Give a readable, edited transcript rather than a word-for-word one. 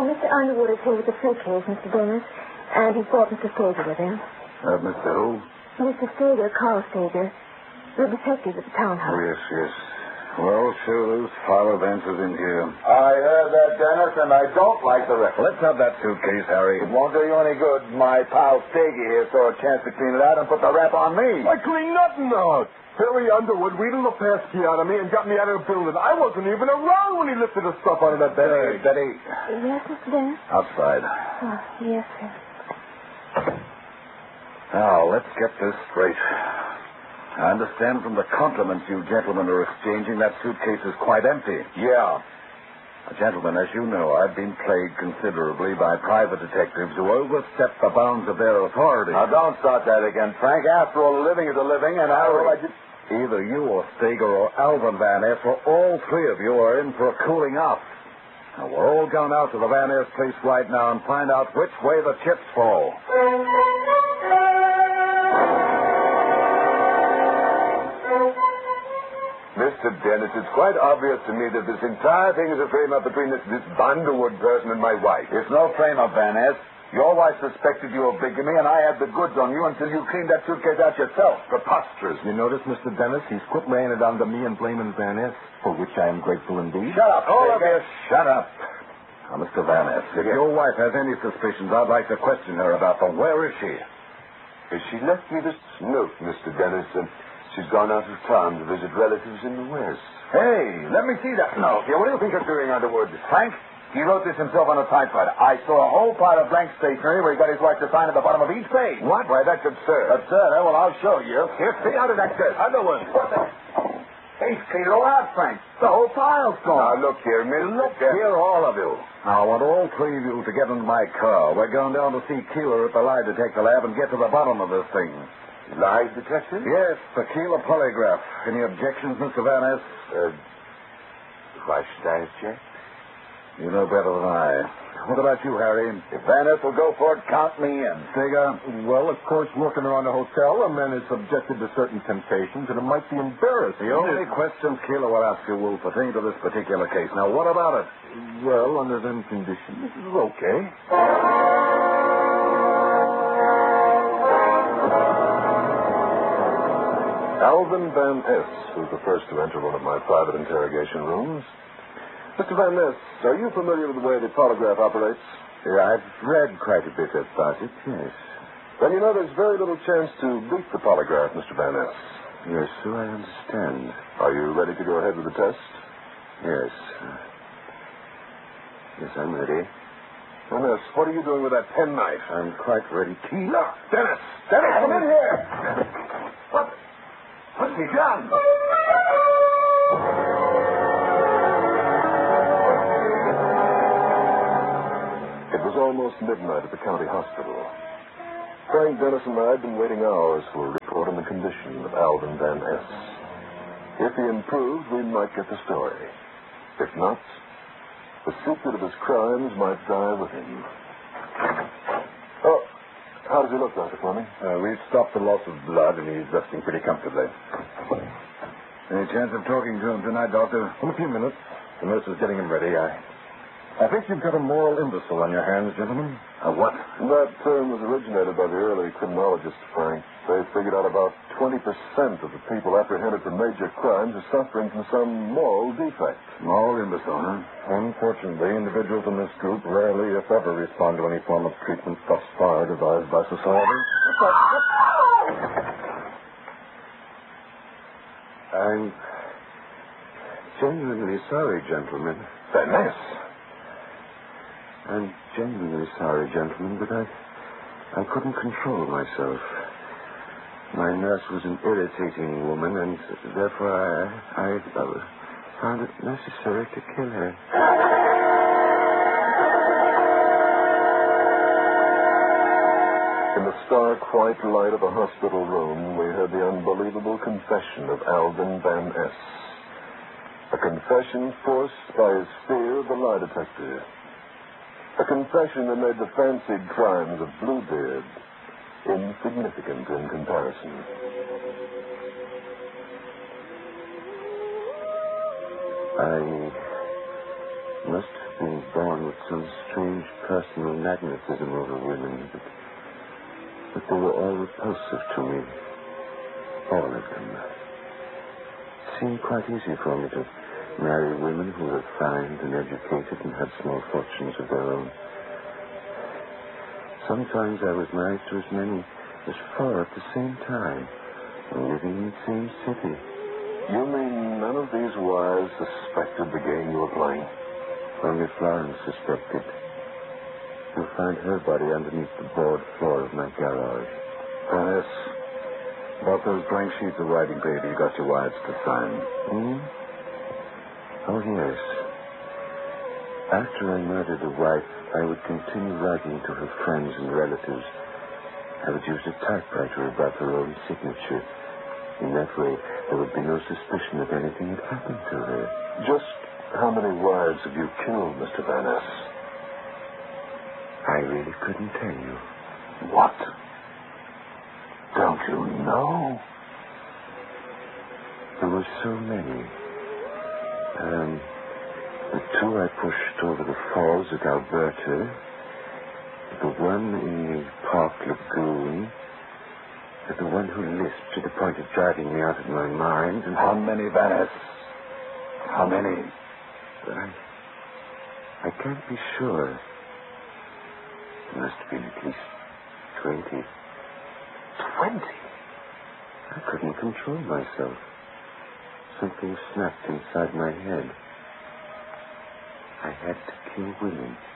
Mr. Underwood is here with the suitcase, Mr. Dennis, and he's brought Mr. Stager with him. Mr. Who? Mr. Stager, Carl Stager, the detective at the townhouse. Oh, yes. Well, sure, those file advances in here. I heard that, Dennis, and I don't like the record. Let's have that suitcase, Harry. It won't do you any good. My pal Stager here saw a chance to clean it out and put the rap on me. I cleaned nothing out. Harry Underwood wheedled the passkey out of me and got me out of the building. I wasn't even around when he lifted the stuff out of that bag. Betty. Yes, Mr. Dennis? Outside. Oh, yes, sir. Now, let's get this straight. I understand from the compliments you gentlemen are exchanging that suitcase is quite empty. Yeah. Gentlemen, as you know, I've been plagued considerably by private detectives who overstep the bounds of their authority. Now, don't start that again, Frank. After all, a living is a living, and Either you or Stager or Alvin Van Ness or all three of you are in for a cooling off. Now, we're all going out to the Van Ness place right now and find out which way the chips fall. Mr. Dennis, it's quite obvious to me that this entire thing is a frame-up between this Underwood person and my wife. It's no frame-up, Van Ness. Your wife suspected you of bigamy, and I had the goods on you until you cleaned that suitcase out yourself. Preposterous. You notice, Mr. Dennis, he's quit laying it on to me and blaming Van Ness, for which I am grateful indeed. Shut up, all of you. Shut up. Now, Mr. Van Ness, if your wife has any suspicions, I'd like to question her about them. Where is she? She left me this note, Mr. Dennis, and she's gone out of town to visit relatives in the West. Hey, let me see that note. What do you think you're doing, Underwood? Frank? He wrote this himself on a typewriter. I saw a whole pile of blank stationery where he got his wife to sign at the bottom of each page. What? Why, that's absurd. Absurd, eh? Well, I'll show you. Here, see, how did that get? Underwood. What the... He's cleaned it all out, Frank. The whole pile's gone. Now, look here, Miss. Look here, all of you. Now, I want all three of you to get into my car. We're going down to see Keeler at the lie detector lab and get to the bottom of this thing. Lie detector? Yes, the Keeler polygraph. Any objections, Mr. Van Ness? Why should I object? You know better than I. What about you, Harry? If Van Ness will go for it, count me in. Stager? Well, of course, working around a hotel, a man is subjected to certain temptations, and it might be embarrassing. The only questions Keeler will ask you will pertain to this particular case. Now, what about it? Well, under them conditions, this is okay. Alvin Van Ness was the first to enter one of my private interrogation rooms. Mr. Van Ness, are you familiar with the way the polygraph operates? Yeah, I've read quite a bit about it, yes. Then you know there's very little chance to beat the polygraph, Mr. Van Ness. Yes, so I understand. Are you ready to go ahead with the test? Yes. Yes, I'm ready. Van Ness, what are you doing with that penknife? I'm quite ready to... Look, Dennis! Dennis, come in here! What's he done? It was almost midnight at the county hospital. Frank Dennis and I had been waiting hours for a report on the condition of Alvin Van Ness. If he improved, we might get the story. If not, the secret of his crimes might die with him. Oh, how does he look, Dr. Fleming? We've stopped the loss of blood, and he's resting pretty comfortably. Any chance of talking to him tonight, Doctor? In a few minutes. The nurse is getting him ready. I think you've got a moral imbecile on your hands, gentlemen. What? That term was originated by the early criminologists, Frank. They figured out about 20% of the people apprehended for major crimes are suffering from some moral defect. Moral imbecile, huh? Unfortunately, individuals in this group rarely, if ever, respond to any form of treatment thus far devised by society. I'm genuinely sorry, gentlemen. Van Ness. I'm genuinely sorry, gentlemen, but I couldn't control myself. My nurse was an irritating woman, and therefore I found it necessary to kill her. In the stark white light of a hospital room, we heard the unbelievable confession of Alvin Van Ness. A confession forced by his fear of the lie detector. A confession that made the fancied crimes of Bluebeard insignificant in comparison. I must being born with some strange personal magnetism over women, but they were all repulsive to me. All of them. It seemed quite easy for me to marry women who were refined and educated and had small fortunes of their own. Sometimes I was married to as many as 4 at the same time, and living in the same city. You mean none of these wives suspected the game you were playing? Only Florence suspected. You'll find her body underneath the board floor of my garage. Dennis, about those blank sheets of writing paper you got your wives to sign. Oh, yes. After I murdered a wife, I would continue writing to her friends and relatives. I would use a typewriter above her own signature. In that way, there would be no suspicion that anything had happened to her. Just how many wives have you killed, Mr. Van Ness? I really couldn't tell you. What? Don't you know? There were so many. The 2 I pushed over the falls at Alberta, the one in the Park Lagoon, and the one who lisped to the point of driving me out of my mind. And How many, Van Ness? How many? I can't be sure. There must have been at least 20. 20? I couldn't control myself. Something snapped inside my head. I had to kill women.